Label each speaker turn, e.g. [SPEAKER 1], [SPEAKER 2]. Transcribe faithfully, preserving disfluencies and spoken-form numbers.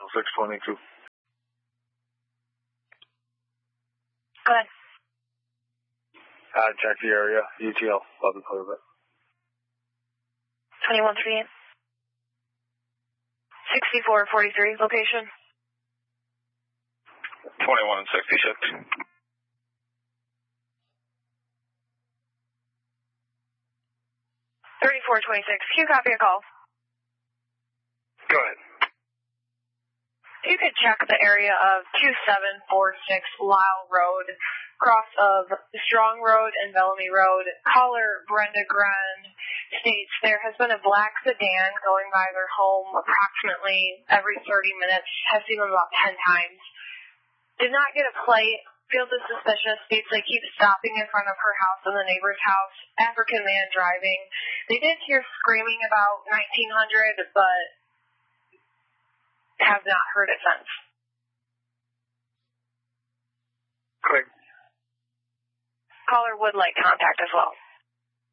[SPEAKER 1] six twenty-two.
[SPEAKER 2] Go ahead.
[SPEAKER 1] Uh, check the area. U T L. Love to clear it.
[SPEAKER 2] twenty-one thirty-eight. sixty-four forty-three, location.
[SPEAKER 3] twenty-one sixty-six.
[SPEAKER 2] thirty-four twenty-six. Can you copy a call?
[SPEAKER 3] Go ahead.
[SPEAKER 2] You could check the area of two seven four six Lyle Road, cross of Strong Road and Bellamy Road. Caller Brenda Gren states there has been a black sedan going by their home approximately every thirty minutes, has seen them about ten times. Did not get a plate, feels is suspicious, states they keep stopping in front of her house and the neighbor's house. African man driving. They did hear screaming about nineteen hundred, but have not heard it since.
[SPEAKER 1] Quick.
[SPEAKER 2] Caller would like contact as well.